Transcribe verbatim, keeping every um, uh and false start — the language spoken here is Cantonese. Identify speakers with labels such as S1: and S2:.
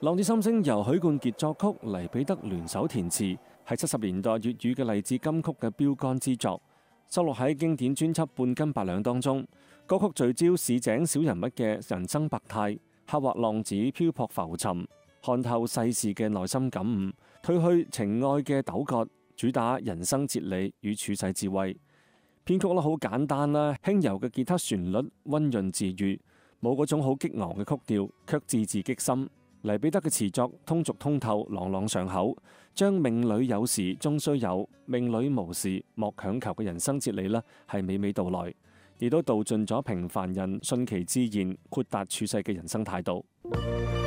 S1: 浪子心聲由許冠傑作曲，黎彼得聯手填詞，係七十年代粵語嘅勵志金曲嘅標杆之作，收錄喺經典專輯《半斤八兩》當中。歌曲聚焦市井小人物嘅人生百態，刻畫浪子漂泊浮沉，看透世事嘅內心感悟，褪去情愛嘅糾葛，主打人生哲理與處世智慧。編曲咧好簡單啦，輕柔嘅吉他旋律溫潤治愈，冇嗰種好激昂嘅曲調，卻字字擊心。黎彼得嘅詞作通俗通透，朗朗上口，將命裏有時終須有，命裏無時莫強求嘅人生哲理呢係娓娓道來，亦都道盡咗平凡人順其自然、豁達處世嘅人生態度。